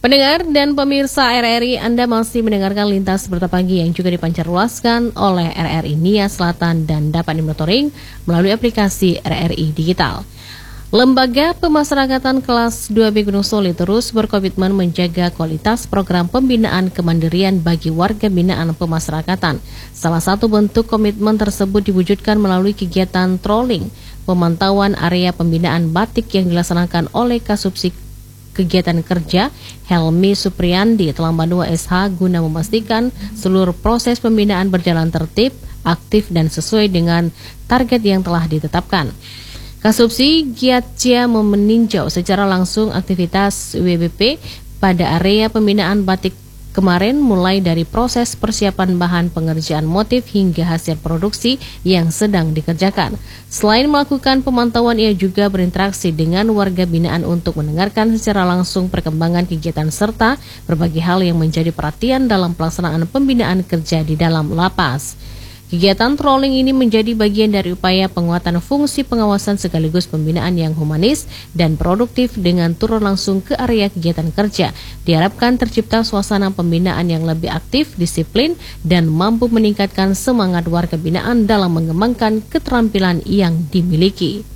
Pendengar dan pemirsa RRI, Anda masih mendengarkan Lintas Berita Pagi yang juga dipancarluaskan oleh RRI Nia Selatan dan dapat dimonitoring melalui aplikasi RRI Digital. Lembaga Pemasyarakatan Kelas 2B Gunung Soli terus berkomitmen menjaga kualitas program pembinaan kemandirian bagi warga binaan pemasyarakatan. Salah satu bentuk komitmen tersebut diwujudkan melalui kegiatan trolling, pemantauan area pembinaan batik yang dilaksanakan oleh Kasubsidi Kegiatan Kerja Helmi Supriyandi telah Bandua SH guna memastikan seluruh proses pembinaan berjalan tertib, aktif dan sesuai dengan target yang telah ditetapkan. Kasubsidi Giatcia meninjau secara langsung aktivitas WBP pada area pembinaan batik kemarin, mulai dari proses persiapan bahan pengerjaan motif hingga hasil produksi yang sedang dikerjakan. Selain melakukan pemantauan, ia juga berinteraksi dengan warga binaan untuk mendengarkan secara langsung perkembangan kegiatan serta berbagai hal yang menjadi perhatian dalam pelaksanaan pembinaan kerja di dalam lapas. Kegiatan trolling ini menjadi bagian dari upaya penguatan fungsi pengawasan sekaligus pembinaan yang humanis dan produktif dengan turun langsung ke area kegiatan kerja. Diharapkan tercipta suasana pembinaan yang lebih aktif, disiplin, dan mampu meningkatkan semangat warga binaan dalam mengembangkan keterampilan yang dimiliki.